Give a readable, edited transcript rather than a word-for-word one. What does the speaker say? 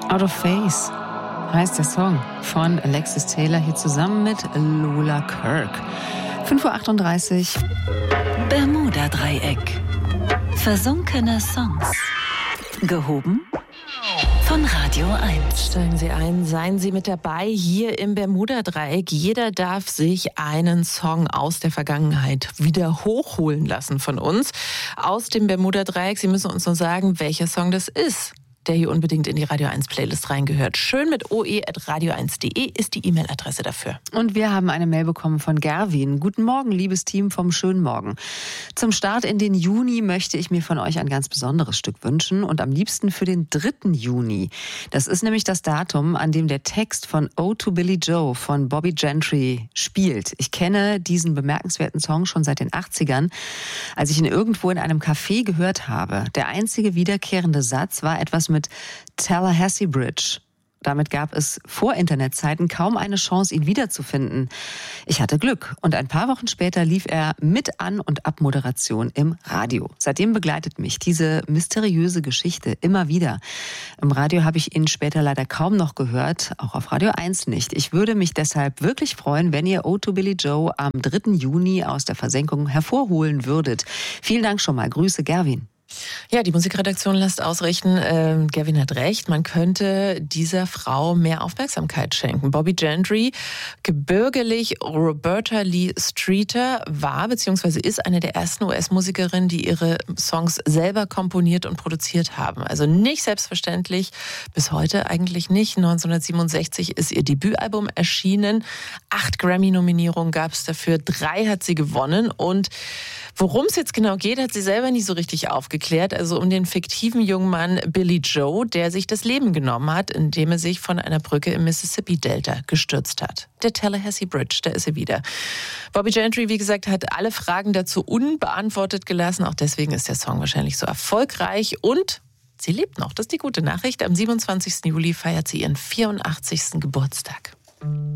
Out of Phase heißt der Song von Alexis Taylor hier zusammen mit Lola Kirk. 5.38 Uhr. Bermuda-Dreieck. Versunkene Songs. Gehoben von Radio 1. Steigen Sie ein, seien Sie mit dabei hier im Bermuda-Dreieck. Jeder darf sich einen Song aus der Vergangenheit wieder hochholen lassen von uns. Aus dem Bermuda-Dreieck. Sie müssen uns nur sagen, welcher Song das ist, der hier unbedingt in die Radio 1 Playlist reingehört. Schön mit oe@radio1.de ist die E-Mail-Adresse dafür. Und wir haben eine Mail bekommen von Gerwin. Guten Morgen, liebes Team vom Schönen Morgen. Zum Start in den Juni möchte ich mir von euch ein ganz besonderes Stück wünschen und am liebsten für den 3. Juni. Das ist nämlich das Datum, an dem der Text von "Oh to Billy Joe" von Bobby Gentry spielt. Ich kenne diesen bemerkenswerten Song schon seit den 80ern, als ich ihn irgendwo in einem Café gehört habe. Der einzige wiederkehrende Satz war etwas mit Tallahassee Bridge. Damit gab es vor Internetzeiten kaum eine Chance, ihn wiederzufinden. Ich hatte Glück und ein paar Wochen später lief er mit An- und Abmoderation im Radio. Seitdem begleitet mich diese mysteriöse Geschichte immer wieder. Im Radio habe ich ihn später leider kaum noch gehört, auch auf Radio 1 nicht. Ich würde mich deshalb wirklich freuen, wenn ihr "Oh to Billy Joe" am 3. Juni aus der Versenkung hervorholen würdet. Vielen Dank schon mal. Grüße, Gerwin. Ja, die Musikredaktion lässt ausrichten, Gavin hat recht, man könnte dieser Frau mehr Aufmerksamkeit schenken. Bobby Gentry, gebürgerlich Roberta Lee Streeter, war bzw. ist eine der ersten US-Musikerinnen, die ihre Songs selber komponiert und produziert haben. Also nicht selbstverständlich, bis heute eigentlich nicht. 1967 ist ihr Debütalbum erschienen. 8 Grammy-Nominierungen gab es dafür, 3 hat sie gewonnen und worum es jetzt genau geht, hat sie selber nie so richtig aufgeklärt. Also um den fiktiven jungen Mann Billy Joe, der sich das Leben genommen hat, indem er sich von einer Brücke im Mississippi-Delta gestürzt hat. Der Tallahassee Bridge, da ist sie wieder. Bobby Gentry, wie gesagt, hat alle Fragen dazu unbeantwortet gelassen. Auch deswegen ist der Song wahrscheinlich so erfolgreich. Und sie lebt noch. Das ist die gute Nachricht. Am 27. Juli feiert sie ihren 84. Geburtstag.